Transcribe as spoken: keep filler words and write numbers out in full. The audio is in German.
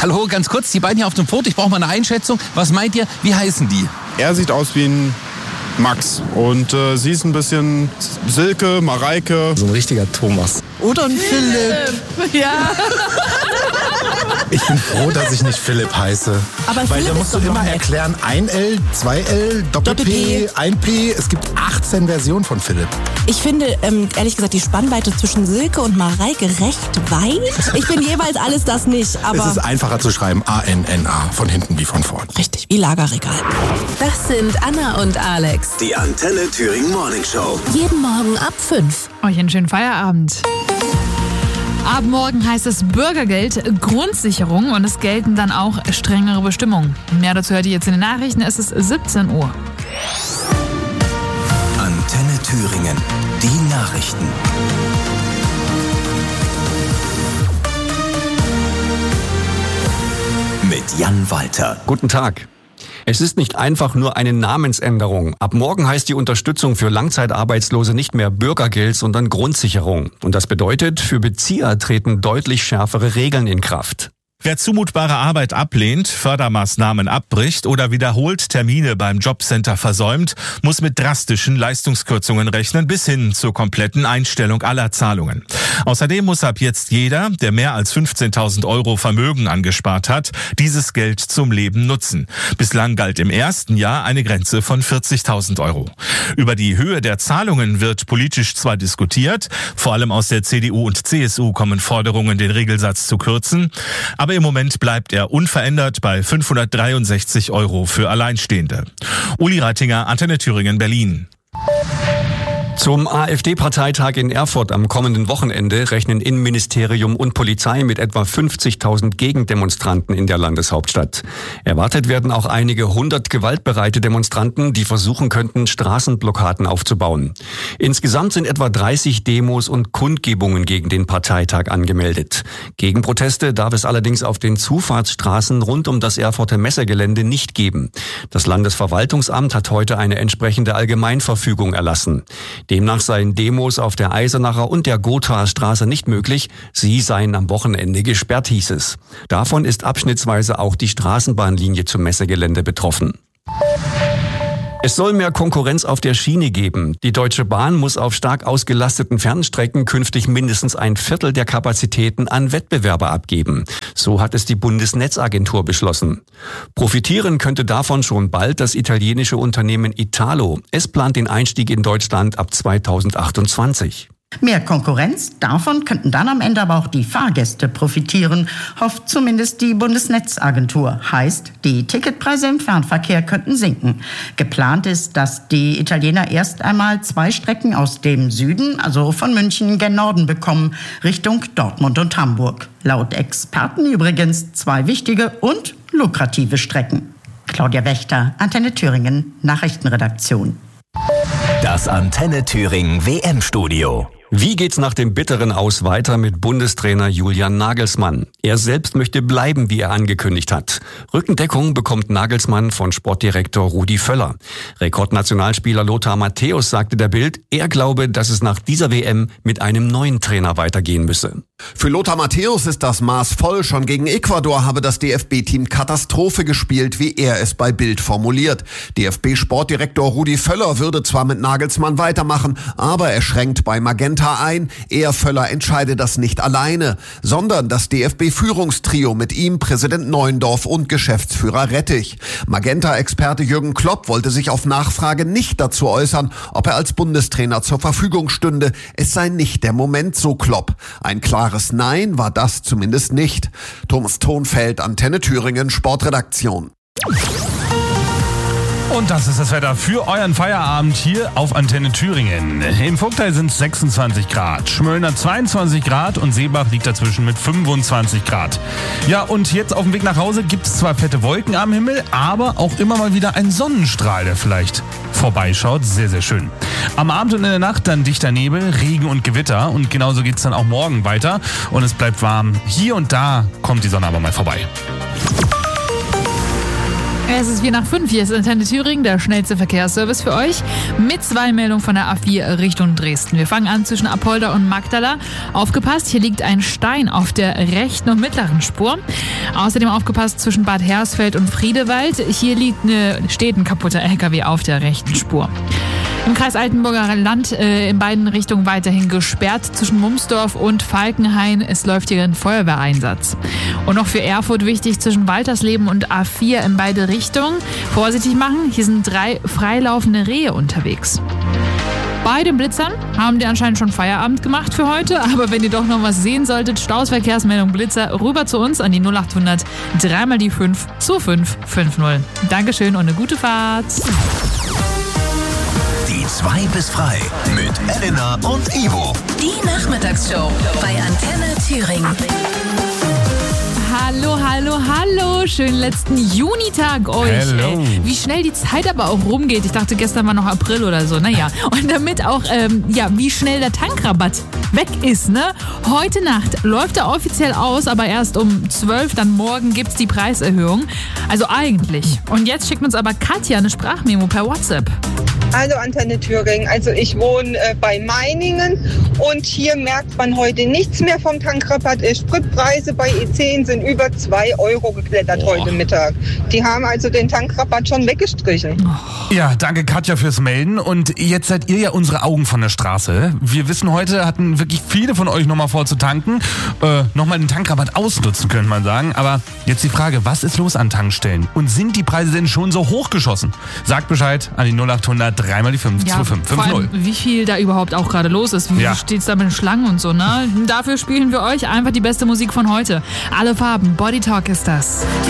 Hallo, ganz kurz, die beiden hier auf dem Foto, ich brauche mal eine Einschätzung. Was meint ihr, wie heißen die? Er sieht aus wie ein Max und äh, sie ist ein bisschen Silke, Mareike. So ein richtiger Thomas. Oder ein Philipp. Ja. Ich bin froh, dass ich nicht Philipp heiße. Aber Weil Philipp da musst ist du doch immer noch nett. erklären, ein L, zwei L, Doppel-P, Doppel-P. ein P. Es gibt achtzehn Versionen von Philipp. Ich finde, ähm, ehrlich gesagt, die Spannweite zwischen Silke und Mareike recht weit. Ich bin jeweils alles das nicht, aber... Es ist einfacher zu schreiben, A N N A, von hinten wie von vorn. Richtig, wie Lagerregal. Das sind Anna und Alex. Die Antenne Thüringen Morning Show. Jeden Morgen ab fünf. Euch einen schönen Feierabend. Ab morgen heißt es Bürgergeld, Grundsicherung und es gelten dann auch strengere Bestimmungen. Mehr dazu hört ihr jetzt in den Nachrichten, es ist siebzehn Uhr. Antenne Thüringen. Die Nachrichten. Mit Jan Walter. Guten Tag. Es ist nicht einfach nur eine Namensänderung. Ab morgen heißt die Unterstützung für Langzeitarbeitslose nicht mehr Bürgergeld, sondern Grundsicherung. Und das bedeutet, für Bezieher treten deutlich schärfere Regeln in Kraft. Wer zumutbare Arbeit ablehnt, Fördermaßnahmen abbricht oder wiederholt Termine beim Jobcenter versäumt, muss mit drastischen Leistungskürzungen rechnen bis hin zur kompletten Einstellung aller Zahlungen. Außerdem muss ab jetzt jeder, der mehr als fünfzehntausend Euro Vermögen angespart hat, dieses Geld zum Leben nutzen. Bislang galt im ersten Jahr eine Grenze von vierzigtausend Euro. Über die Höhe der Zahlungen wird politisch zwar diskutiert, vor allem aus der C D U und C S U kommen Forderungen, den Regelsatz zu kürzen, aber im Moment bleibt er unverändert bei fünfhundertdreiundsechzig Euro für Alleinstehende. Uli Reitinger, Antenne Thüringen, Berlin. Zum AfD-Parteitag in Erfurt am kommenden Wochenende rechnen Innenministerium und Polizei mit etwa fünfzigtausend Gegendemonstranten in der Landeshauptstadt. Erwartet werden auch einige hundert gewaltbereite Demonstranten, die versuchen könnten, Straßenblockaden aufzubauen. Insgesamt sind etwa dreißig Demos und Kundgebungen gegen den Parteitag angemeldet. Gegenproteste darf es allerdings auf den Zufahrtsstraßen rund um das Erfurter Messegelände nicht geben. Das Landesverwaltungsamt hat heute eine entsprechende Allgemeinverfügung erlassen. Demnach seien Demos auf der Eisenacher und der Gothaer Straße nicht möglich. Sie seien am Wochenende gesperrt, hieß es. Davon ist abschnittsweise auch die Straßenbahnlinie zum Messegelände betroffen. Es soll mehr Konkurrenz auf der Schiene geben. Die Deutsche Bahn muss auf stark ausgelasteten Fernstrecken künftig mindestens ein Viertel der Kapazitäten an Wettbewerber abgeben. So hat es die Bundesnetzagentur beschlossen. Profitieren könnte davon schon bald das italienische Unternehmen Italo. Es plant den Einstieg in Deutschland ab zweitausendachtundzwanzig. Mehr Konkurrenz, davon könnten dann am Ende aber auch die Fahrgäste profitieren, hofft zumindest die Bundesnetzagentur. Heißt, die Ticketpreise im Fernverkehr könnten sinken. Geplant ist, dass die Italiener erst einmal zwei Strecken aus dem Süden, also von München gen Norden bekommen, Richtung Dortmund und Hamburg. Laut Experten übrigens zwei wichtige und lukrative Strecken. Claudia Wächter, Antenne Thüringen, Nachrichtenredaktion. Das Antenne Thüringen W M-Studio. Wie geht's nach dem bitteren Aus weiter mit Bundestrainer Julian Nagelsmann? Er selbst möchte bleiben, wie er angekündigt hat. Rückendeckung bekommt Nagelsmann von Sportdirektor Rudi Völler. Rekordnationalspieler Lothar Matthäus sagte der Bild, er glaube, dass es nach dieser W M mit einem neuen Trainer weitergehen müsse. Für Lothar Matthäus ist das Maß voll. Schon gegen Ecuador habe das D F B-Team Katastrophe gespielt, wie er es bei Bild formuliert. D F B-Sportdirektor Rudi Völler würde zwar mit Nagelsmann weitermachen, aber er schränkt bei Magenta ein. Er, Völler, entscheide das nicht alleine, sondern das D F B-Führungstrio, mit ihm Präsident Neuendorf und Geschäftsführer Rettich. Magenta-Experte Jürgen Klopp wollte sich auf Nachfrage nicht dazu äußern, ob er als Bundestrainer zur Verfügung stünde. Es sei nicht der Moment, so Klopp. Ein klares Nein war das zumindest nicht. Thomas Thonfeld, Antenne Thüringen, Sportredaktion. Und das ist das Wetter für euren Feierabend hier auf Antenne Thüringen. In Vogtei sind es sechsundzwanzig Grad, Schmöllner zweiundzwanzig Grad und Seebach liegt dazwischen mit fünfundzwanzig Grad. Ja, und jetzt auf dem Weg nach Hause gibt es zwar fette Wolken am Himmel, aber auch immer mal wieder ein Sonnenstrahl, der vielleicht vorbeischaut. Sehr, sehr schön. Am Abend und in der Nacht dann dichter Nebel, Regen und Gewitter und genauso geht es dann auch morgen weiter und es bleibt warm. Hier und da kommt die Sonne aber mal vorbei. Es ist vier nach fünf, hier ist Antenne Thüringen, der schnellste Verkehrsservice für euch, mit zwei Meldungen von der A vier Richtung Dresden. Wir fangen an zwischen Apolda und Magdala. Aufgepasst, hier liegt ein Stein auf der rechten und mittleren Spur. Außerdem aufgepasst zwischen Bad Hersfeld und Friedewald. Hier liegt eine, steht ein kaputter L K W auf der rechten Spur. Im Kreis Altenburger Land äh, in beiden Richtungen weiterhin gesperrt zwischen Mumsdorf und Falkenhain. Es läuft hier ein Feuerwehreinsatz. Und noch für Erfurt wichtig zwischen Waltersleben und A vier in beide Richtungen. Vorsichtig machen, hier sind drei freilaufende Rehe unterwegs. Bei den Blitzern haben die anscheinend schon Feierabend gemacht für heute. Aber wenn ihr doch noch was sehen solltet, Staus, Verkehrsmeldung, Blitzer, rüber zu uns an die null acht hundert, dreimal die fünf zu fünf fünf null. Dankeschön und eine gute Fahrt. Die zwei bis frei mit Elena und Ivo. Die Nachmittagsshow bei Antenne Thüringen. Hallo, hallo, hallo. Schönen letzten Junitag euch. Hello. Ey, wie schnell die Zeit aber auch rumgeht. Ich dachte, gestern war noch April oder so. Naja, und damit auch, ähm, ja, wie schnell der Tankrabatt weg ist, ne? Heute Nacht läuft er offiziell aus, aber erst um zwölf, dann morgen gibt's die Preiserhöhung. Also eigentlich. Und jetzt schickt uns aber Katja eine Sprachmemo per WhatsApp. Also Antenne Thüringen, also ich wohne äh, bei Meiningen und hier merkt man heute nichts mehr vom Tankrabatt. Die Spritpreise bei E zehn sind über zwei Euro geklettert Boah. heute Mittag. Die haben also den Tankrabatt schon weggestrichen. Ja, danke Katja fürs Melden. Und jetzt seid ihr ja unsere Augen von der Straße. Wir wissen, heute hatten wirklich viele von euch nochmal vor zu tanken. Äh, nochmal den Tankrabatt ausnutzen, könnte man sagen. Aber jetzt die Frage, was ist los an Tankstellen? Und sind die Preise denn schon so hochgeschossen? Sagt Bescheid an die null acht hundert, dreimal die fünf Ja, zwei fünf fünf null. vor allem, wie viel da überhaupt auch gerade los ist. Wie Ja. steht's da mit den Schlangen und so, ne? Dafür spielen wir euch einfach die beste Musik von heute. Alle Farben, Body Talk ist das.